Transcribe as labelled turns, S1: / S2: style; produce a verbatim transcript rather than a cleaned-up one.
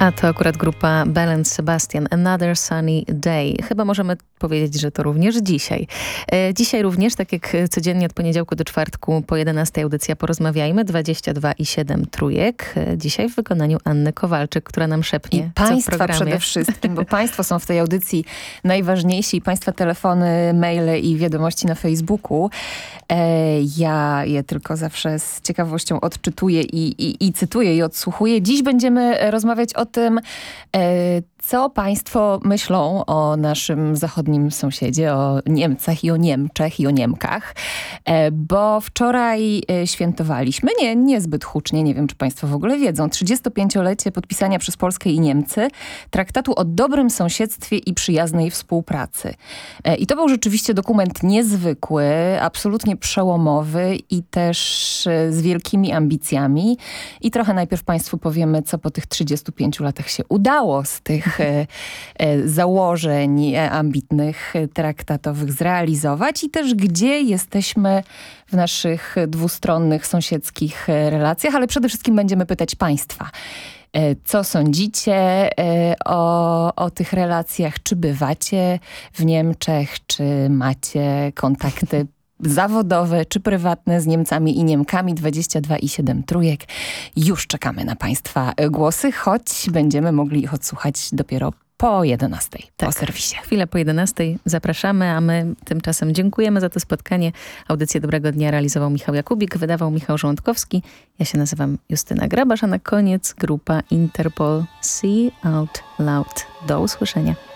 S1: A to akurat grupa Belle and Sebastian, Another Sunny Day. Chyba możemy powiedzieć, że to również dzisiaj. E, dzisiaj również, tak jak codziennie od poniedziałku do czwartku po jedenastej audycja Porozmawiajmy, dwadzieścia dwa i siedem trójek. E, dzisiaj w wykonaniu Anny Kowalczyk, która nam szepnie,
S2: I państwa
S1: co w programie.
S2: Przede wszystkim, bo państwo są w tej audycji najważniejsi. Państwa telefony, maile i wiadomości na Facebooku. E, ja je tylko zawsze z ciekawością odczytuję i, i, i cytuję i odsłuchuję. Dziś będziemy rozmawiać o tym, e, co państwo myślą o naszym zachodnim sąsiedzie, o Niemcach i o Niemczech i o Niemkach, e, bo wczoraj e, świętowaliśmy, nie, niezbyt hucznie, nie wiem, czy państwo w ogóle wiedzą, trzydziestopięciolecie podpisania przez Polskę i Niemcy traktatu o dobrym sąsiedztwie i przyjaznej współpracy. E, I to był rzeczywiście dokument niezwykły, absolutnie przełomowy i też e, z wielkimi ambicjami. I trochę najpierw państwu powiemy, co po tych trzydziestu pięciu latach się udało z tych e, e, założeń e, ambitnych, e, traktatowych zrealizować i też gdzie jesteśmy w naszych dwustronnych, sąsiedzkich e, relacjach, ale przede wszystkim będziemy pytać państwa. E, co sądzicie e, o, o tych relacjach? Czy bywacie w Niemczech? Czy macie kontakty zawodowe czy prywatne z Niemcami i Niemkami? Dwadzieścia dwa i siedem trójek. Już czekamy na państwa głosy, choć będziemy mogli ich odsłuchać dopiero po jedenastej,
S1: tak,
S2: po serwisie.
S1: Chwilę po jedenastej zapraszamy, a my tymczasem dziękujemy za to spotkanie. Audycję Dobrego Dnia realizował Michał Jakubik, wydawał Michał Żołądkowski. Ja się nazywam Justyna Grabarz, a na koniec grupa Interpol See Out Loud. Do usłyszenia.